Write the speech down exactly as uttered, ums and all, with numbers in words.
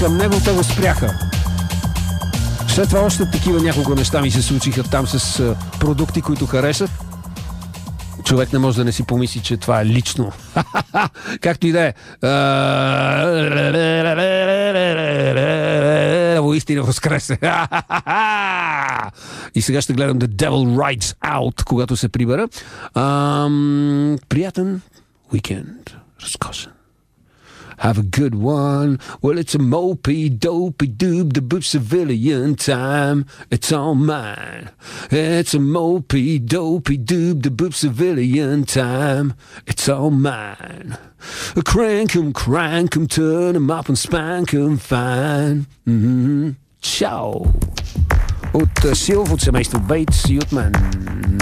към него, те го спряха. След това още такива няколко неща ми се случиха там с а, продукти, които харесат. Човек не може да не си помисли, че това е лично. Както и да е. Истина възкресе. И сега ще гледам The Devil Rides Out, когато се прибера. Ам, приятен уикенд. Разкошен. Have a good one. Well, it's a mopey, dopey, doob, the boop civilian time. It's all mine. It's a mopey, dopey, doob, the boop civilian time. It's all mine. Crank 'em, crank 'em, turn 'em up and spank 'em fine. Mm-hmm. Чао! От Силв, от семейство Бейтс и от мен.